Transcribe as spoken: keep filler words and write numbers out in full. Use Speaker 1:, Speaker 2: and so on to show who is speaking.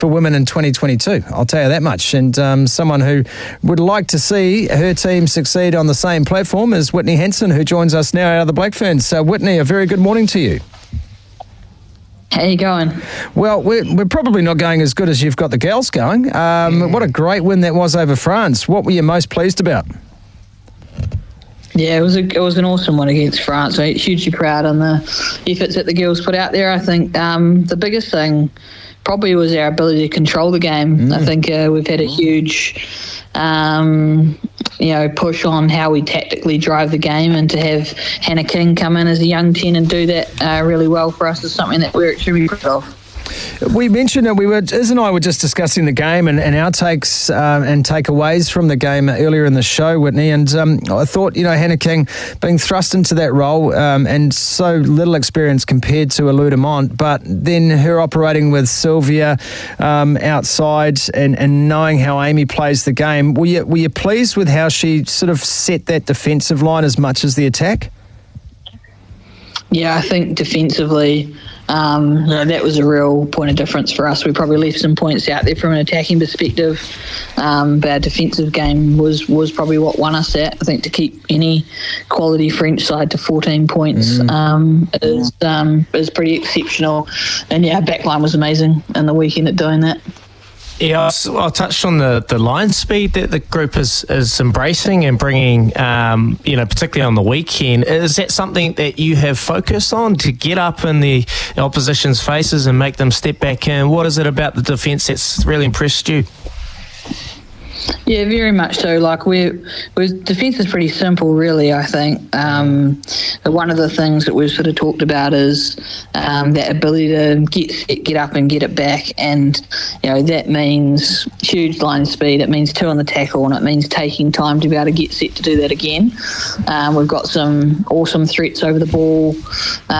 Speaker 1: for women in twenty twenty-two, I'll tell you that much. And um, someone who would like to see her team succeed on the same platform is Whitney Hansen, who joins us now out of the Black Ferns. So, Whitney, a very good morning to you.
Speaker 2: How you going?
Speaker 1: Well, we're, we're probably not going as good as you've got the girls going. Um, mm. What a great win that was over France. What were you most pleased about?
Speaker 2: Yeah, it was a, it was an awesome one against France. I'm hugely proud on the efforts that the girls put out there. I think um, the biggest thing probably was our ability to control the game. Mm. I think uh, we've had a huge, um, you know, push on how we tactically drive the game, and to have Hannah King come in as a young ten and do that uh, really well for us is something that we're extremely proud of.
Speaker 1: We mentioned it. We were, Iz and I were just discussing the game and, and our takes um, and takeaways from the game earlier in the show, Whitney. And um, I thought, you know, Hannah King being thrust into that role um, and so little experience compared to Alou Demont, but then her operating with Sylvia um, outside and, and knowing how Amy plays the game. Were you, were you pleased with how she sort of set that defensive line as much as the attack?
Speaker 2: Yeah, I think defensively, um, you know, that was a real point of difference for us. We probably left some points out there from an attacking perspective, um, but our defensive game was, was probably what won us that. I think to keep any quality French side to fourteen points mm. um, is um, is pretty exceptional. And yeah, our backline was amazing in the weekend at doing that.
Speaker 3: Yeah, I touched on the, the line speed that the group is, is embracing and bringing, um, you know, particularly on the weekend. Is that something that you have focused on, to get up in the opposition's faces and make them step back in? What is it about the defence that's really impressed you?
Speaker 2: Yeah, very much so. Like we're, we're defence is pretty simple, really. I think um, one of the things that we've sort of talked about is um, that ability to get set, get up and get it back, and you know that means huge line speed. It means two on the tackle, and it means taking time to be able to get set to do that again. Um, we've got some awesome threats over the ball.